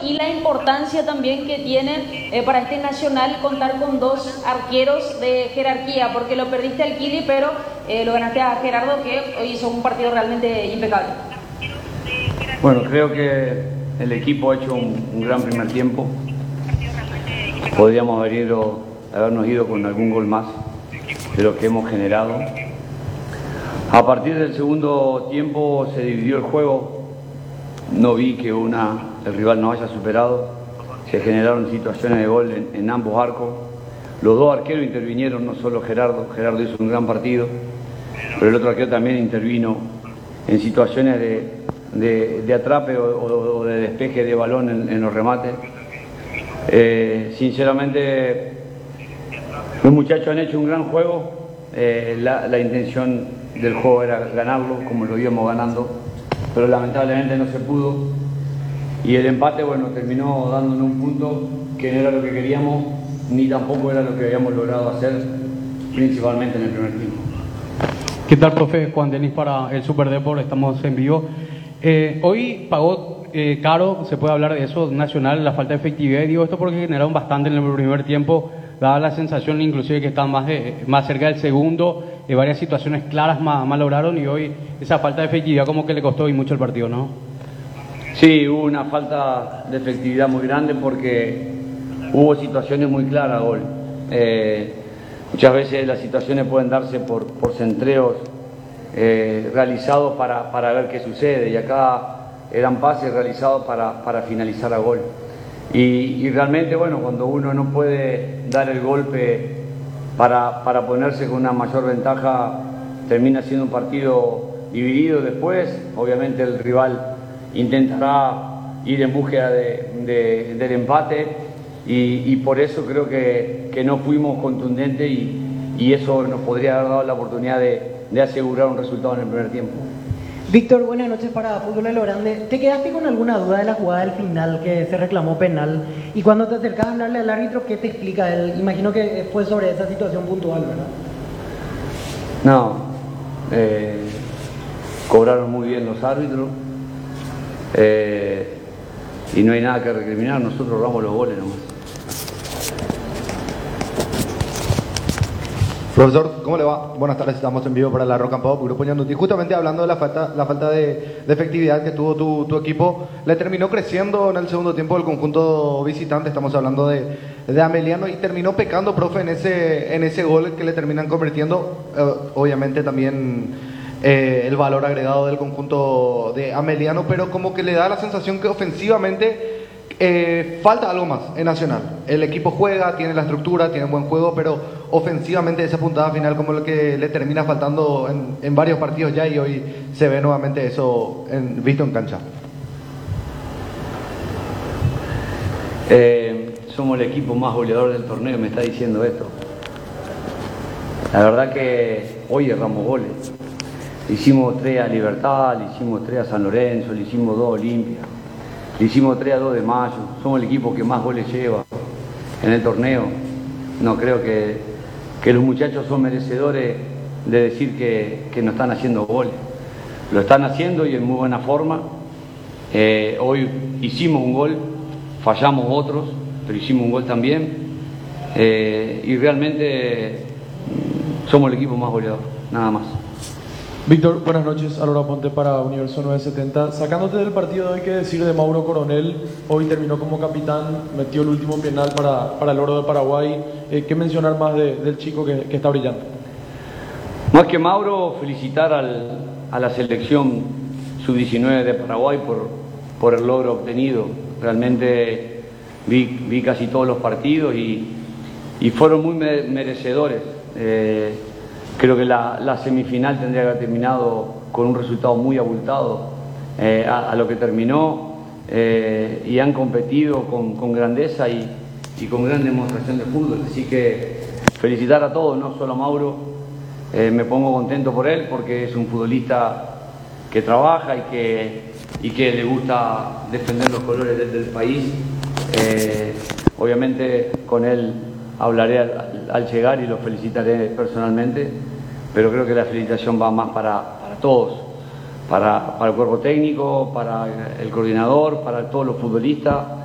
y la importancia también que tiene para este Nacional contar con dos arqueros de jerarquía, porque lo perdiste al Kili, pero lo ganaste a Gerardo, que hoy hizo un partido realmente impecable. Bueno, creo que el equipo ha hecho un gran primer tiempo. Podríamos habernos ido con algún gol más de lo que hemos generado. A partir del segundo tiempo se dividió el juego. No vi que el rival nos haya superado. Se generaron situaciones de gol en ambos arcos. Los dos arqueros intervinieron, no solo Gerardo. Gerardo hizo un gran partido, pero el otro arquero también intervino en situaciones de atrape o de despeje de balón en los remates. Sinceramente, los muchachos han hecho un gran juego. La intención del juego era ganarlo, como lo íbamos ganando, pero lamentablemente no se pudo. Y el empate, bueno, terminó dándonos un punto que no era lo que queríamos, ni tampoco era lo que habíamos logrado hacer, principalmente en el primer tiempo. ¿Qué tal, profe? Juan Denis para el Super Deport, estamos en vivo. Hoy pagó caro, se puede hablar de eso, Nacional, la falta de efectividad, y digo esto porque generaron bastante en el primer tiempo, daba la sensación inclusive que estaban más cerca del segundo, varias situaciones claras más lograron, y hoy esa falta de efectividad como que le costó y mucho el partido, ¿no? Sí, hubo una falta de efectividad muy grande porque hubo situaciones muy claras, gol. Muchas veces las situaciones pueden darse por centreos realizados para ver qué sucede, y acá eran pases realizados para finalizar a gol. Y realmente, bueno, cuando uno no puede dar el golpe para ponerse con una mayor ventaja, termina siendo un partido dividido después. Obviamente el rival intentará ir en búsqueda del empate, y por eso creo que no fuimos contundentes, y eso nos podría haber dado la oportunidad de asegurar un resultado en el primer tiempo. Víctor, buenas noches para Fútbol a lo Grande. ¿Te quedaste con alguna duda de la jugada del final que se reclamó penal? Y cuando te acercas a hablarle al árbitro, ¿qué te explica él? Imagino que fue sobre esa situación puntual, ¿verdad? No, cobraron muy bien los árbitros, y no hay nada que recriminar, nosotros damos los goles nomás. Profesor, ¿cómo le va? Buenas tardes, estamos en vivo para la Rock and Pop, Grupo Ñandutí. Justamente hablando de la falta de efectividad que tuvo tu equipo, le terminó creciendo en el segundo tiempo el conjunto visitante, estamos hablando de Ameliano, y terminó pecando, profe, en ese gol que le terminan convirtiendo. Obviamente también el valor agregado del conjunto de Ameliano, pero como que le da la sensación que ofensivamente falta algo más en Nacional. El equipo juega, tiene la estructura, tiene un buen juego, pero ofensivamente esa puntada final como lo que le termina faltando en varios partidos ya, y hoy se ve nuevamente eso visto en cancha. Somos el equipo más goleador del torneo, me está diciendo esto. La verdad que hoy erramos goles. Le hicimos 3 a Libertad, le hicimos 3 a San Lorenzo, le hicimos 2 a Olimpia, le hicimos 3 a 2 de Mayo. Somos el equipo que más goles lleva en el torneo. No creo que los muchachos son merecedores de decir que no están haciendo goles. Lo están haciendo, y en muy buena forma. Hoy hicimos un gol, fallamos otros, pero hicimos un gol también. Y realmente somos el equipo más goleador, nada más. Víctor, buenas noches. Alora Ponte para Universo 970. Sacándote del partido de hoy, ¿qué decir de Mauro Coronel? Hoy terminó como capitán, metió el último penal para el oro de Paraguay. ¿Qué mencionar más del chico que está brillando? Más que Mauro, felicitar a la selección sub-19 de Paraguay por el logro obtenido. Realmente vi casi todos los partidos y fueron muy merecedores. Creo que la semifinal tendría que haber terminado con un resultado muy abultado a lo que terminó, y han competido con grandeza y con gran demostración de fútbol. Así que felicitar a todos, no solo a Mauro. Me pongo contento por él porque es un futbolista que trabaja y que le gusta defender los colores del país. Obviamente con él hablaré al llegar y lo felicitaré personalmente, pero creo que la felicitación va más para todos, para el cuerpo técnico, para el coordinador, para todos los futbolistas.